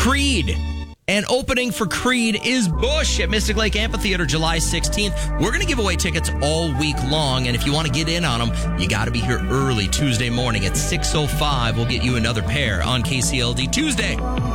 Creed. And opening for Creed is Bush at Mystic Lake Amphitheater July 16th. We're going to give away tickets all week long, and if you want to get in on them, you got to be here early Tuesday morning at 6:05. We'll get you another pair on KCLD Tuesday.